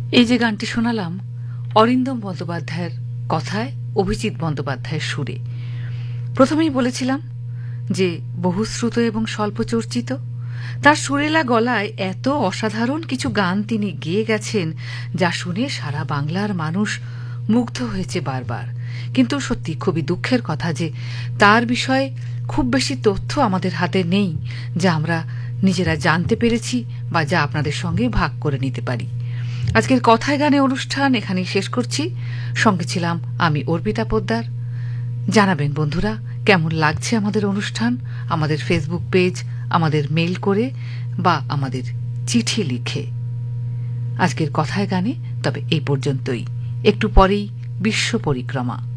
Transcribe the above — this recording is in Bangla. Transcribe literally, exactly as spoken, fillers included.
এই যে গানটি শোনালাম অরিন্দম বন্দ্যোপাধ্যায়ের কথায় অভিজিৎ বন্দ্যোপাধ্যায়ের সুরে। প্রথমেই বলেছিলাম যে বহুশ্রুত এবং স্বল্প চর্চিত, তার সুরেলা গলায় এত অসাধারণ কিছু গান তিনি গেয়ে গেছেন যা শুনে সারা বাংলার মানুষ মুগ্ধ হয়েছে বারবার। কিন্তু সত্যি খুবই দুঃখের কথা যে তার বিষয়ে খুব বেশি তথ্য আমাদের হাতে নেই যা আমরা নিজেরা জানতে পেরেছি বা যা আপনাদের সঙ্গে ভাগ করে নিতে পারি। আজকের কথায় গানে অনুষ্ঠান এখানেই শেষ করছি। সঙ্গে ছিলাম আমি অর্পিতা পোদ্দার। জানাবেন বন্ধুরা কেমন লাগছে আমাদের অনুষ্ঠান, আমাদের ফেসবুক পেজ, আমাদের মেইল করে বা আমাদের চিঠি লিখে। আজকের কথায় গানে তবে এই পর্যন্তই। একটু পরেই বিশ্ব পরিক্রমা।